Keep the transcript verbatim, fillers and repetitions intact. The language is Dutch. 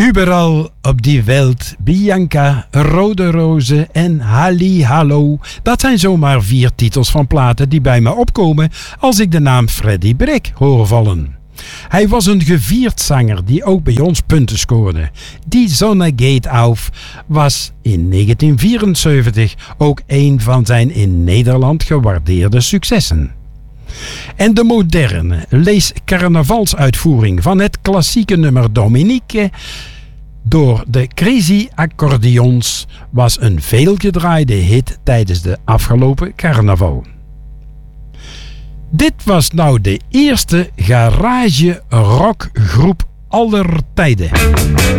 Überall op die welt, Bianca, Rode Rozen en Halli Hallo. Dat zijn zomaar vier titels van platen die bij me opkomen als ik de naam Freddie Brick hoor vallen. Hij was een gevierd zanger die ook bij ons punten scoorde. Die Sonne geht auf was in negentien vierenzeventig ook een van zijn in Nederland gewaardeerde successen. En de moderne, lees carnavalsuitvoering van het klassieke nummer Dominique door de Crazy Accordeons was een veelgedraaide hit tijdens de afgelopen carnaval. Dit was nou de eerste garage rockgroep aller tijden.